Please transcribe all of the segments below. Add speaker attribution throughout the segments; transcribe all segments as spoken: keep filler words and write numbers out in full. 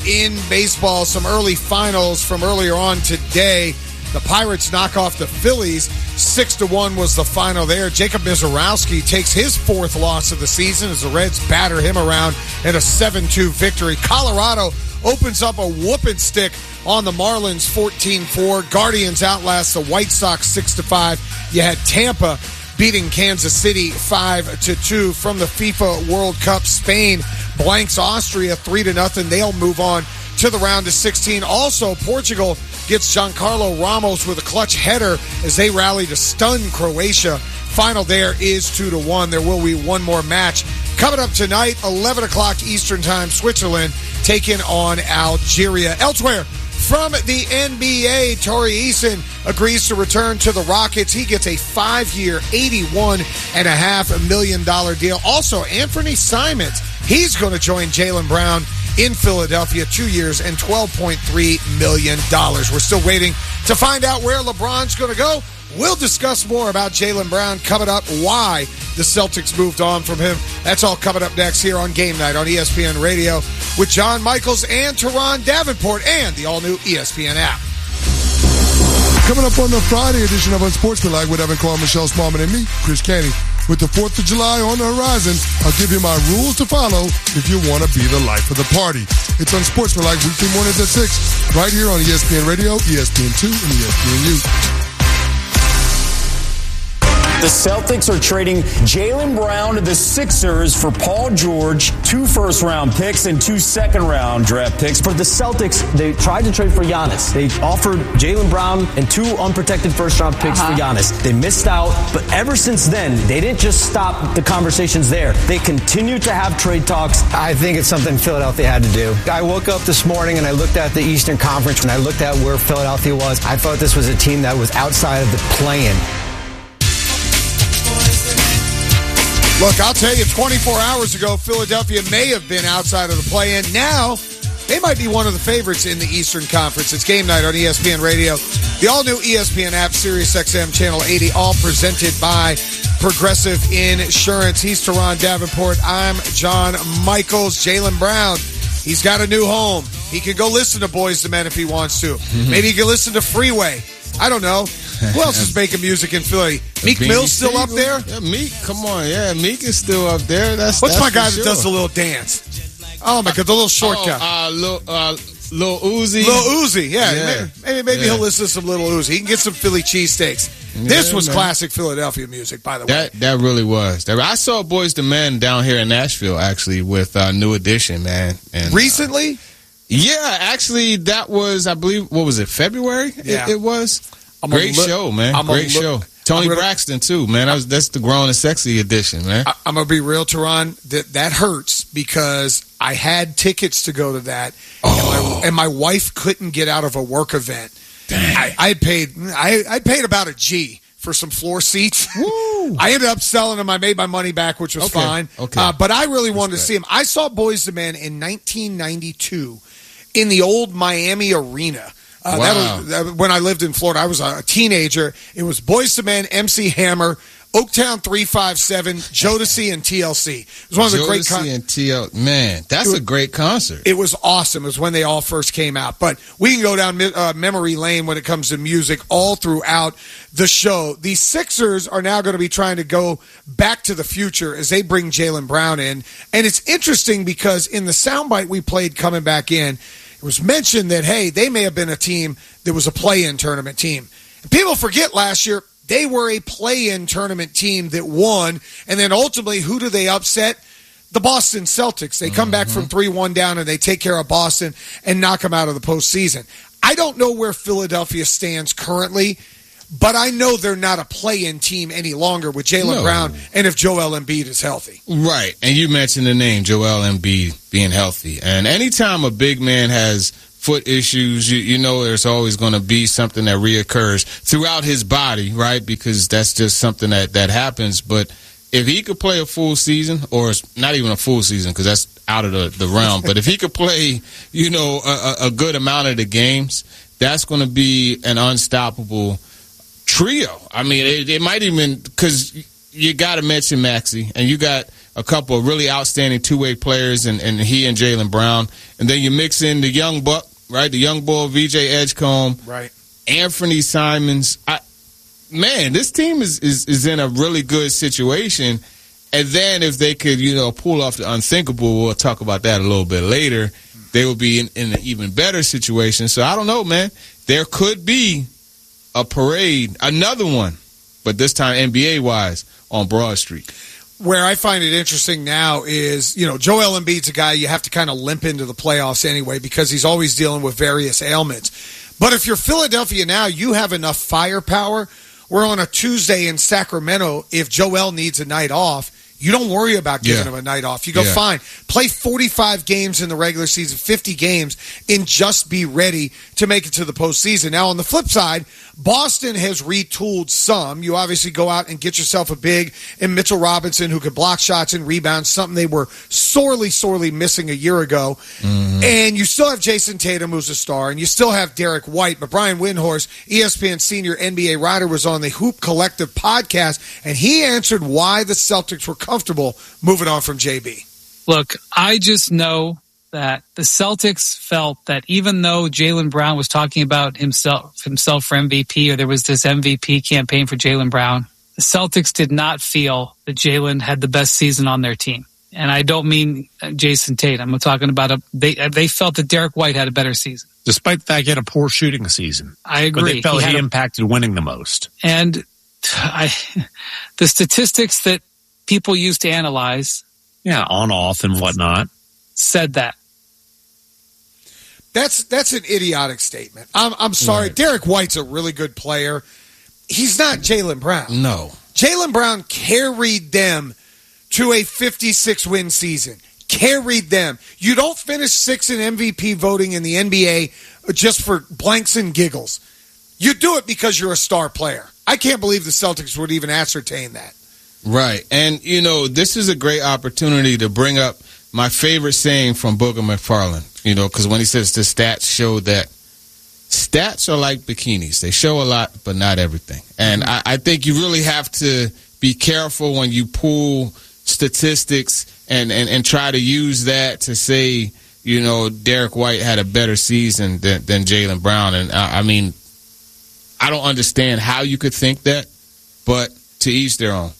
Speaker 1: in baseball, some early finals from earlier on today. The Pirates knock off the Phillies. Six to one was the final there. Jacob Misiorowski takes his fourth loss of the season as the Reds batter him around in a seven two victory. Colorado opens up a whooping stick on the Marlins fourteen four. Guardians outlast the White Sox six to five. You had Tampa beating Kansas City five to two. From the FIFA World Cup, Spain blanks Austria three to nothing. They'll move on to the round of sixteen. Also, Portugal gets Giancarlo Ramos with a clutch header as they rally to stun Croatia. Final there is two to one. There will be one more match coming up tonight, eleven o'clock Eastern Time. Switzerland taking on Algeria. Elsewhere from the N B A, Torrey Eason agrees to return to the Rockets. He gets a five-year, eighty-one point five million dollars deal. Also, Anthony Simons, he's going to join Jaylen Brown in Philadelphia, two years and twelve point three million dollars. We're still waiting to find out where LeBron's going to go. We'll discuss more about Jaylen Brown coming up, why the Celtics moved on from him. That's all coming up next here on Game Night on E S P N Radio with John Michaels and Teron Davenport and the all-new E S P N app.
Speaker 2: Coming up on the Friday edition of Unsportsmanlike with Evan Carl, Michelle Smallman, and me, Chris Canty. With the fourth of July on the horizon, I'll give you my rules to follow if you want to be the life of the party. It's Unsportsmanlike weekday mornings at six, right here on E S P N Radio, E S P N two, and E S P N U.
Speaker 3: The Celtics are trading Jaylen Brown to the Sixers for Paul George, two first-round picks and two second-round draft picks.
Speaker 4: For the Celtics, they tried to trade for Giannis. They offered Jaylen Brown and two unprotected first-round picks uh-huh. for Giannis. They missed out, but ever since then, they didn't just stop the conversations there. They continued to have trade talks.
Speaker 5: I think it's something Philadelphia had to do. I woke up this morning and I looked at the Eastern Conference and I looked at where Philadelphia was. I thought this was a team that was outside of the play-in.
Speaker 1: Look, I'll tell you, twenty-four hours ago, Philadelphia may have been outside of the play-in. Now, they might be one of the favorites in the Eastern Conference. It's Game Night on E S P N Radio. The all-new E S P N app, Sirius X M Channel eighty, all presented by Progressive Insurance. He's Teron Davenport. I'm John Michaels. Jaylen Brown, he's got a new home. He can go listen to Boyz two Men if he wants to. Mm-hmm. Maybe he can listen to Freeway. I don't know. Who else is making music in Philly? Meek Mill's still up there?
Speaker 6: Yeah, Meek, come on. Yeah, Meek is still up there. That's
Speaker 1: What's
Speaker 6: that's
Speaker 1: my guy
Speaker 6: sure.
Speaker 1: that does the little dance? Oh, my God, the little short guy.
Speaker 6: Oh, uh, Lil, uh, Lil Uzi.
Speaker 1: Lil Uzi, yeah. yeah. Maybe, maybe, maybe
Speaker 6: yeah.
Speaker 1: he'll listen to some Lil Uzi. He can get some Philly cheesesteaks. Yeah, this was man. classic Philadelphia music, by the way.
Speaker 6: That that really was. I saw Boyz two Men down here in Nashville, actually, with uh, New Edition, man. And,
Speaker 1: Recently?
Speaker 6: Uh, yeah, actually, that was, I believe, what was it, February?
Speaker 1: Yeah.
Speaker 6: It, it was.
Speaker 1: I'm
Speaker 6: Great
Speaker 1: look,
Speaker 6: show, man.
Speaker 1: I'm
Speaker 6: Great
Speaker 1: look,
Speaker 6: show. Tony
Speaker 1: gonna,
Speaker 6: Braxton, too, man. That was, that's the grown and sexy edition, man.
Speaker 1: I, I'm going to be real, Teron. That, that hurts because I had tickets to go to that,
Speaker 6: oh.
Speaker 1: and, my, and my wife couldn't get out of a work event. I, I paid I, I paid about a G for some floor seats.
Speaker 6: Woo.
Speaker 1: I ended up selling them. I made my money back, which was
Speaker 6: okay.
Speaker 1: fine.
Speaker 6: Okay.
Speaker 1: Uh, but I really wanted
Speaker 6: That's
Speaker 1: to see them. I saw Boyz two Men in nineteen ninety-two in the old Miami Arena. Uh,
Speaker 6: wow.
Speaker 1: that was, that, when I lived in Florida, I was a teenager. It was Boyz two Men, M C Hammer, Oaktown three five seven, Jodeci, and T L C. It was one of the
Speaker 6: Jodeci
Speaker 1: great con-
Speaker 6: and T L C. Man, that's
Speaker 1: was,
Speaker 6: a great concert.
Speaker 1: It was awesome. It was when they all first came out. But we can go down uh, memory lane when it comes to music all throughout the show. The Sixers are now going to be trying to go back to the future as they bring Jaylen Brown in. And it's interesting because in the soundbite we played coming back in, it was mentioned that, hey, they may have been a team that was a play-in tournament team. And people forget last year, they were a play-in tournament team that won. And then ultimately, who do they upset? The Boston Celtics. They come mm-hmm. back from three one down, and they take care of Boston and knock them out of the postseason. I don't know where Philadelphia stands currently, but I know they're not a play-in team any longer with Jaylen
Speaker 6: no.
Speaker 1: Brown and if Joel Embiid is healthy.
Speaker 6: Right. And you mentioned the name, Joel Embiid being healthy. And anytime a big man has foot issues, you, you know there's always going to be something that reoccurs throughout his body, right? Because that's just something that, that happens. But if he could play a full season, or not even a full season because that's out of the, the realm, but if he could play, you know, a, a good amount of the games, that's going to be an unstoppable trio. I mean, it, it might even, because you got to mention Maxey, and you got a couple of really outstanding two-way players, and, and he and Jaylen Brown. And then you mix in the young buck, right, the young bull, V J Edgecombe,
Speaker 1: right,
Speaker 6: Anthony Simons. I, man, this team is, is, is in a really good situation. And then if they could, you know, pull off the unthinkable, we'll talk about that a little bit later, they will be in, in an even better situation. So I don't know, man. There could be a parade, another one, but this time N B A-wise on Broad Street.
Speaker 1: Where I find it interesting now is, you know, Joel Embiid's a guy you have to kind of limp into the playoffs anyway because he's always dealing with various ailments. But if you're Philadelphia now, you have enough firepower. We're on a Tuesday in Sacramento. If Joel needs a night off, you don't worry about giving yeah. him a night off. You go, yeah. fine, play forty-five games in the regular season, fifty games, and just be ready to make it to the postseason. Now, on the flip side, Boston has retooled some. You obviously go out and get yourself a big in Mitchell Robinson who could block shots and rebound, something they were sorely, sorely missing a year ago. Mm-hmm. And you still have Jason Tatum, who's a star, and you still have Derek White. But Brian Windhorst, E S P N senior N B A writer, was on the Hoop Collective podcast, and he answered why the Celtics were comfortable moving on from J B.
Speaker 7: Look, I just know that the Celtics felt that even though Jaylen Brown was talking about himself himself for M V P, or there was this M V P campaign for Jaylen Brown, the Celtics did not feel that Jaylen had the best season on their team. And I don't mean Jason Tatum. I'm talking about a, they they felt that Derek White had a better season.
Speaker 8: Despite the fact he had a poor shooting season.
Speaker 7: I agree.
Speaker 8: But they felt he,
Speaker 7: he
Speaker 8: a, impacted winning the most.
Speaker 7: And I, the statistics that people use to analyze.
Speaker 8: Yeah, on, off, and whatnot.
Speaker 7: Said that.
Speaker 1: That's that's an idiotic statement. I'm I'm sorry. Right. Derek White's a really good player. He's not Jaylen Brown.
Speaker 6: No.
Speaker 1: Jaylen Brown carried them to a fifty-six win season. Carried them. You don't finish sixth in M V P voting in the N B A just for blanks and giggles. You do it because you're a star player. I can't believe the Celtics would even ascertain that.
Speaker 6: Right. And, you know, this is a great opportunity to bring up my favorite saying from Booger McFarland, you know, because when he says the stats show that stats are like bikinis. They show a lot, but not everything. And I, I think you really have to be careful when you pull statistics and, and, and try to use that to say, you know, Derek White had a better season than, than Jaylen Brown. And, I, I mean, I don't understand how you could think that, but to each their own.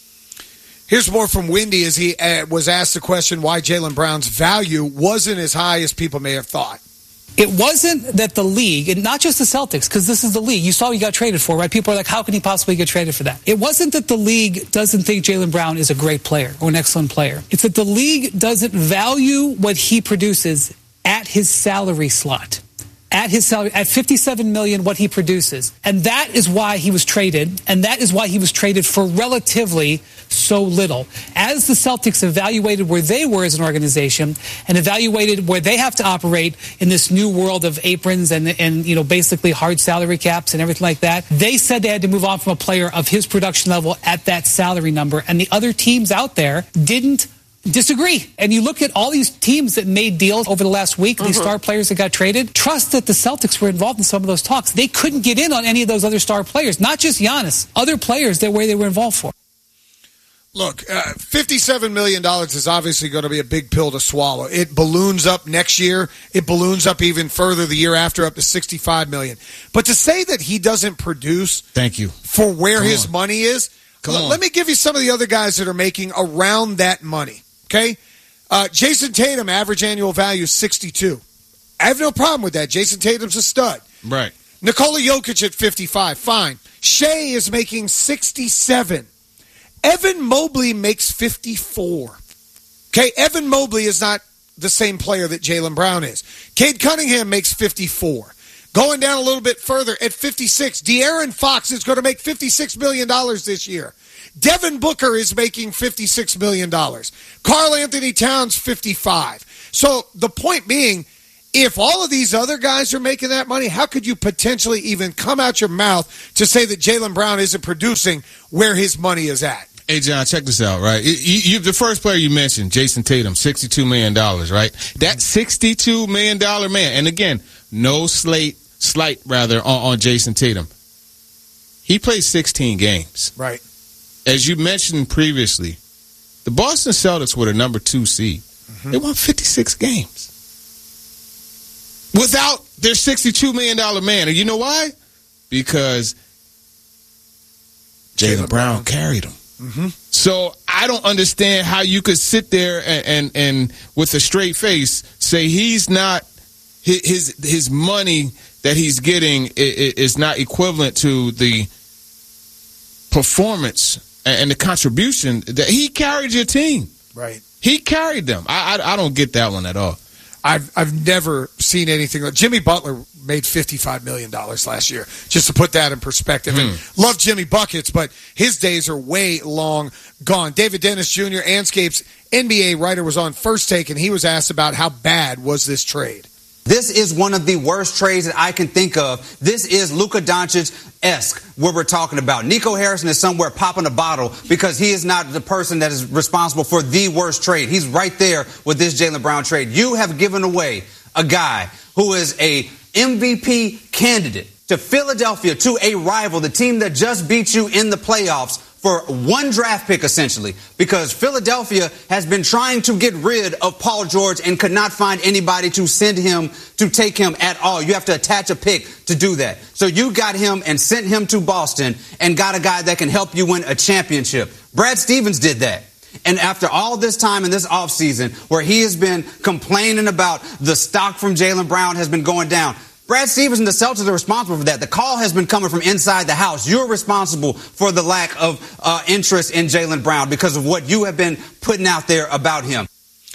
Speaker 1: Here's more from Wendy as he uh, was asked the question why Jaylen Brown's value wasn't as high as people may have thought.
Speaker 9: It wasn't that the league, and not just the Celtics, because this is the league. You saw he got traded for, right? People are like, how can he possibly get traded for that? It wasn't that the league doesn't think Jaylen Brown is a great player or an excellent player. It's that the league doesn't value what he produces at his salary slot. At his salary, at fifty-seven million dollars, what he produces. And that is why he was traded, and that is why he was traded for relatively so little. As the Celtics evaluated where they were as an organization and evaluated where they have to operate in this new world of aprons and, and you know, basically hard salary caps and everything like that, they said they had to move on from a player of his production level at that salary number. And the other teams out there didn't disagree. And you look at all these teams that made deals over the last week, mm-hmm. these star players that got traded, trust that the Celtics were involved in some of those talks. They couldn't get in on any of those other star players, not just Giannis, other players that where they were involved for.
Speaker 1: Look, uh, fifty-seven million dollars is obviously going to be a big pill to swallow. It balloons up next year. It balloons up even further the year after, up to sixty-five million dollars. But to say that he doesn't produce
Speaker 6: Thank you.
Speaker 1: for where
Speaker 6: Come
Speaker 1: his
Speaker 6: on.
Speaker 1: money is,
Speaker 6: Come
Speaker 1: l-
Speaker 6: on.
Speaker 1: let me give you some of the other guys that are making around that money. Okay? Uh, Jason Tatum, average annual value sixty-two. I have no problem with that. Jason Tatum's a stud.
Speaker 6: Right.
Speaker 1: Nikola Jokic at fifty-five. Fine. Shea is making sixty-seven. Evan Mobley makes fifty-four. Okay, Evan Mobley is not the same player that Jaylen Brown is. Cade Cunningham makes fifty-four. Going down a little bit further, at fifty-six, De'Aaron Fox is going to make fifty-six million dollars this year. Devin Booker is making fifty-six million dollars. Karl Anthony Towns, fifty-five. So the point being, if all of these other guys are making that money, how could you potentially even come out your mouth to say that Jaylen Brown isn't producing where his money is at?
Speaker 6: Hey, John, check this out, right? You, you, the first player you mentioned, Jason Tatum, sixty-two million dollars, right? That sixty-two million dollars man, and again, no slate, slight, rather, on, on Jason Tatum. He plays sixteen games.
Speaker 1: Right.
Speaker 6: As you mentioned previously, The Boston Celtics were the number two seed. Mm-hmm. They won fifty-six games without their sixty-two million dollars man. And you know why? Because Jaylen Brown carried them. Mm-hmm. So I don't understand how you could sit there and, and, and with a straight face say he's not his his money that he's getting is not equivalent to the performance and the contribution that he carried your team.
Speaker 1: Right.
Speaker 6: He carried them. I, I I don't get that one at all.
Speaker 1: I've I've never seen anything like Jimmy Butler made fifty-five million dollars last year, just to put that in perspective. Hmm. And love Jimmy Buckets, but his days are way long gone. David Dennis Junior, Anscape's N B A writer, was on First Take, and he was asked about how bad was this trade.
Speaker 10: This is one of the worst trades that I can think of. This is Luka Doncic-esque, what we're talking about. Nico Harrison is somewhere popping a bottle because he is not the person that is responsible for the worst trade. He's right there with this Jaylen Brown trade. You have given away a guy who is a M V P candidate to Philadelphia, to a rival, the team that just beat you in the playoffs, for one draft pick, essentially, because Philadelphia has been trying to get rid of Paul George and could not find anybody to send him, to take him at all. You have to attach a pick to do that. So you got him and sent him to Boston and got a guy that can help you win a championship. Brad Stevens did that. And after all this time in this offseason where he has been complaining about the stock from Jaylen Brown has been going down, Brad Stevens and the Celtics are responsible for that. The call has been coming from inside the house. You're responsible for the lack of uh, interest in Jaylen Brown because of what you have been putting out there about him.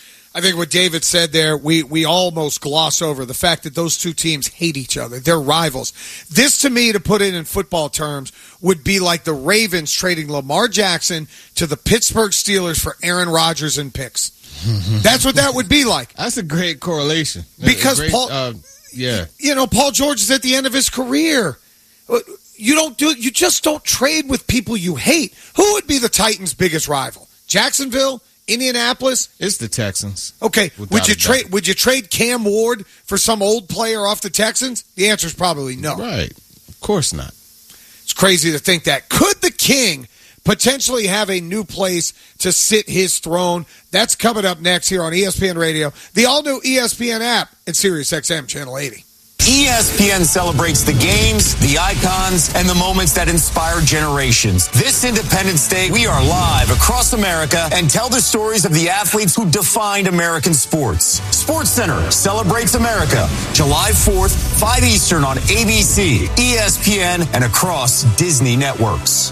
Speaker 1: I think what David said there, we, we almost gloss over the fact that those two teams hate each other. They're rivals. This, to me, to put it in football terms, would be like the Ravens trading Lamar Jackson to the Pittsburgh Steelers for Aaron Rodgers and picks. That's what that would be like.
Speaker 6: That's a great correlation.
Speaker 1: Because
Speaker 6: great,
Speaker 1: Paul...
Speaker 6: Uh, Yeah,
Speaker 1: you know, Paul George is at the end of his career. You don't do. You just don't trade with people you hate. Who would be the Titans' biggest rival? Jacksonville, Indianapolis.
Speaker 6: It's the Texans.
Speaker 1: Okay, would you trade? Would you trade Cam Ward for some old player off the Texans? The answer is probably no.
Speaker 6: Right, of course not.
Speaker 1: It's crazy to think that. Could the King potentially have a new place to sit his throne? That's coming up next here on E S P N Radio, the all-new E S P N app, and Sirius X M Channel eighty.
Speaker 11: E S P N celebrates the games, the icons, and the moments that inspire generations. This Independence Day, we are live across America and tell the stories of the athletes who defined American sports. Sports Center celebrates America, July fourth, five Eastern on A B C, E S P N, and across Disney networks.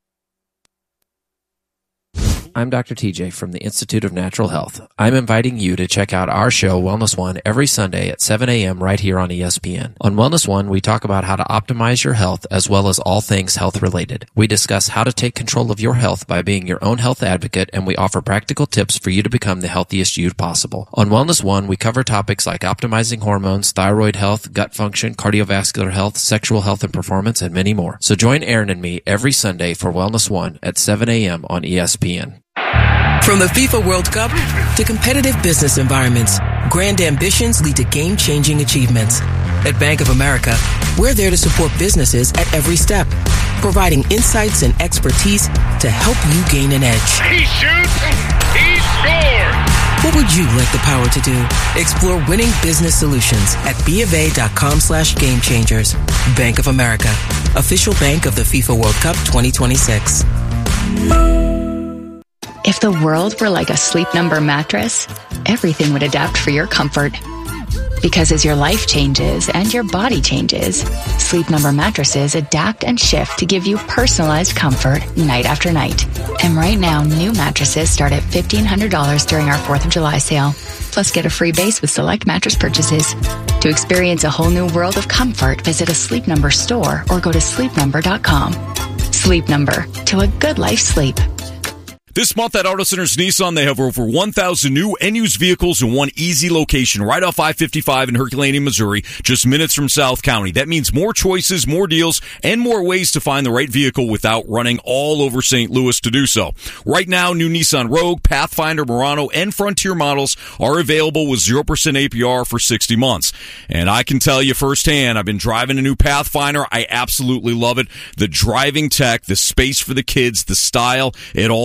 Speaker 12: I'm Doctor T J from the Institute of Natural Health. I'm inviting you to check out our show, Wellness One, every Sunday at seven a.m. right here on E S P N. On Wellness One, we talk about how to optimize your health as well as all things health-related. We discuss how to take control of your health by being your own health advocate, and we offer practical tips for you to become the healthiest you possible. On Wellness One, we cover topics like optimizing hormones, thyroid health, gut function, cardiovascular health, sexual health and performance, and many more. So join Aaron and me every Sunday for Wellness One at seven a.m. on E S P N.
Speaker 13: From the FIFA World Cup to competitive business environments, grand ambitions lead to game-changing achievements. At Bank of America, we're there to support businesses at every step, providing insights and expertise to help you gain an edge.
Speaker 14: He shoots, he scores!
Speaker 13: What would you like the power to do? Explore winning business solutions at BofA.com slash game changers. Bank of America, official bank of the FIFA World Cup twenty twenty-six.
Speaker 15: If the world were like a Sleep Number mattress, everything would adapt for your comfort. Because as your life changes and your body changes, Sleep Number mattresses adapt and shift to give you personalized comfort night after night. And right now, new mattresses start at fifteen hundred dollars during our fourth of July sale. Plus, get a free base with select mattress purchases. To experience a whole new world of comfort, visit a Sleep Number store or go to sleep number dot com. Sleep Number, to a good life sleep.
Speaker 16: This month at Auto Centers Nissan, they have over one thousand new and used vehicles in one easy location right off I fifty-five in Herculaneum, Missouri, just minutes from South County. That means more choices, more deals, and more ways to find the right vehicle without running all over Saint Louis to do so. Right now, new Nissan Rogue, Pathfinder, Murano, and Frontier models are available with zero percent A P R for sixty months. And I can tell you firsthand, I've been driving a new Pathfinder. I absolutely love it. The driving tech, the space for the kids, the style, it all checks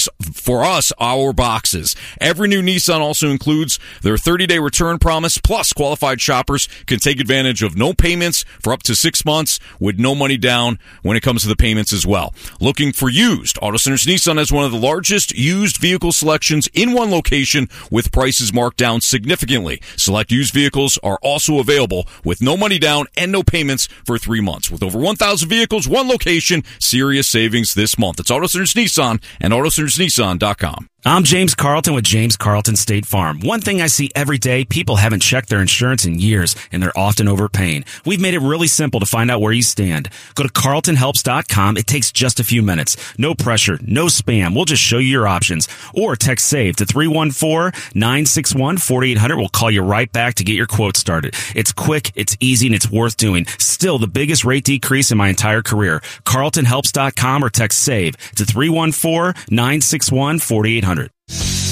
Speaker 16: for us, our boxes. Every new Nissan also includes their thirty-day return promise, plus qualified shoppers can take advantage of no payments for up to six months with no money down when it comes to the payments as well. Looking for used? Auto Centers Nissan has one of the largest used vehicle selections in one location with prices marked down significantly. Select used vehicles are also available with no money down and no payments for three months. With over one thousand vehicles, one location, serious savings this month. It's Auto Centers Nissan and auto centers nissan dot com.
Speaker 17: I'm James Carlton with James Carlton State Farm. One thing I see every day, people haven't checked their insurance in years, and they're often overpaying. We've made it really simple to find out where you stand. Go to carlton helps dot com. It takes just a few minutes. No pressure, no spam. We'll just show you your options. Or text SAVE to three one four, nine six one, four eight zero zero. We'll call you right back to get your quote started. It's quick, it's easy, and it's worth doing. Still the biggest rate decrease in my entire career. carlton helps dot com or text SAVE to three one four, nine six one, four eight zero zero.